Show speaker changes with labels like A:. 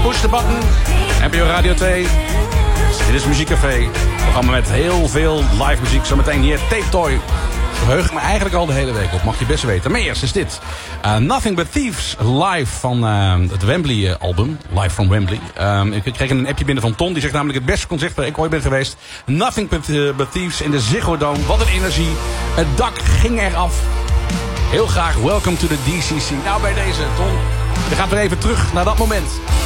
A: Push the button. NPO Radio 2. Dit is Muziekcafé. Een programma met heel veel live muziek. Zometeen hier Tape Toy. Verheug me eigenlijk al de hele week op. Mag je best weten. Maar eerst is dit. Nothing But Thieves live van het Wembley album. Live from Wembley. Ik kreeg een appje binnen van Ton. Die zegt namelijk het beste concert waar ik ooit ben geweest. Nothing But Thieves in de Ziggo Dome. Wat een energie. Het dak ging eraf. Heel graag welcome to the DCC. Nou bij deze Ton. We gaan weer even terug naar dat moment.